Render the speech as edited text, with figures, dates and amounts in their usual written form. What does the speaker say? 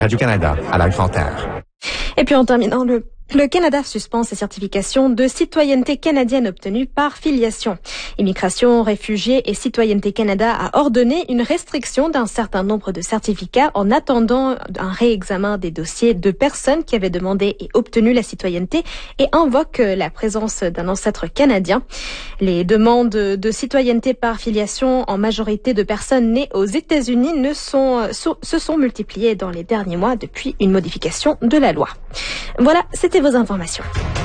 Radio-Canada, à la Grand Air. Et puis en terminant, le Canada suspend ses certifications de citoyenneté canadienne obtenues par filiation. Immigration, réfugiés et Citoyenneté Canada a ordonné une restriction d'un certain nombre de certificats en attendant un réexamen des dossiers de personnes qui avaient demandé et obtenu la citoyenneté et invoque la présence d'un ancêtre canadien. Les demandes de citoyenneté par filiation en majorité de personnes nées aux États-Unis se sont multipliées dans les derniers mois depuis une modification de la loi. Voilà, c'était vos informations.